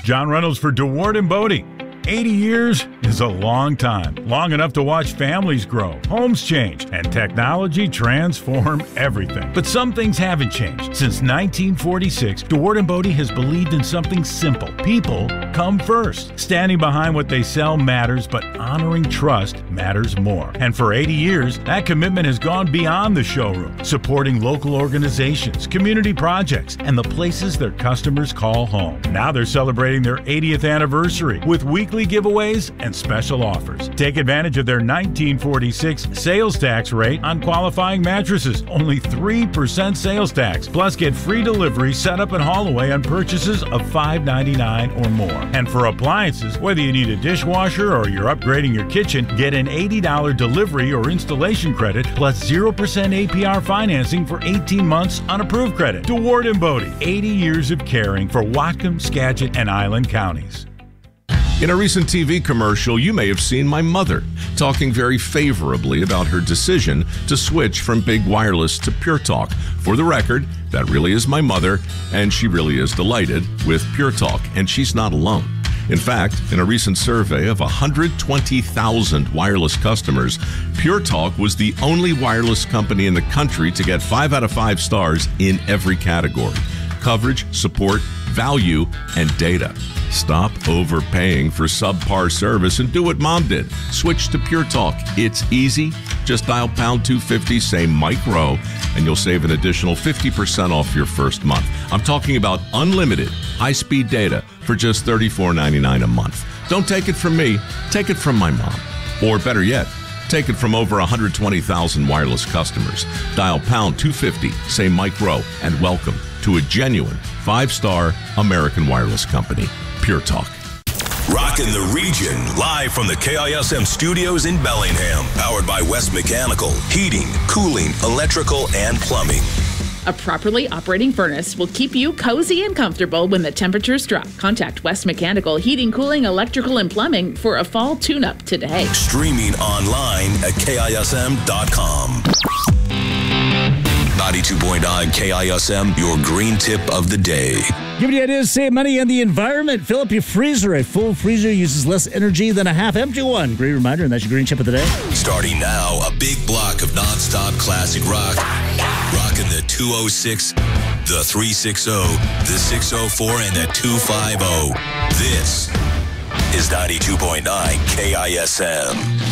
John Reynolds for DeWard and Bodie. 80 years is a long time. Long enough to watch families grow, homes change, and technology transform everything. But some things haven't changed. Since 1946, DeWard and Bodie has believed in something simple. People come first. Standing behind what they sell matters, but honoring trust matters more. And for 80 years, that commitment has gone beyond the showroom, supporting local organizations, community projects, and the places their customers call home. Now they're celebrating their 80th anniversary with weekly giveaways and special offers. Take advantage of their 1946 sales tax rate on qualifying mattresses. Only 3% sales tax. Plus, get free delivery, setup, and haul away on purchases of $5.99 or more. And for appliances, whether you need a dishwasher or you're upgrading your kitchen, get an $80 delivery or installation credit plus 0% APR financing for 18 months on approved credit. DeWard and Bodie, 80 years of caring for Whatcom, Skagit, and Island counties. In a recent TV commercial, you may have seen my mother talking very favorably about her decision to switch from Big Wireless to Pure Talk. For the record, that really is my mother, and she really is delighted with Pure Talk, and she's not alone. In fact, in a recent survey of 120,000 wireless customers, Pure Talk was the only wireless company in the country to get 5 out of 5 stars in every category: coverage, support, value, and data. Stop overpaying for subpar service and do what Mom did. Switch to Pure Talk. It's easy. Just dial pound 250, say Mike Rowe, and you'll save an additional 50% off your first month. I'm talking about unlimited high-speed data for just $34.99 a month. Don't take it from me. Take it from my mom. Or better yet, take it from over 120,000 wireless customers. Dial pound 250, say Mike Rowe, and welcome to a genuine 5-star American wireless company. Pure Talk. Rockin' the region, live from the KISM studios in Bellingham. Powered by West Mechanical. Heating, cooling, electrical, and plumbing. A properly operating furnace will keep you cozy and comfortable when the temperatures drop. Contact West Mechanical Heating, Cooling, Electrical, and Plumbing for a fall tune-up today. Streaming online at KISM.com. 92.9 KISM, your green tip of the day. Giving you ideas to save money on the environment. Fill up your freezer. A full freezer uses less energy than a half-empty one. Great reminder, and that's your green tip of the day. Starting now, a big block of non-stop classic rock. Rocking the 206, the 360, the 604, and the 250. This is 92.9 KISM.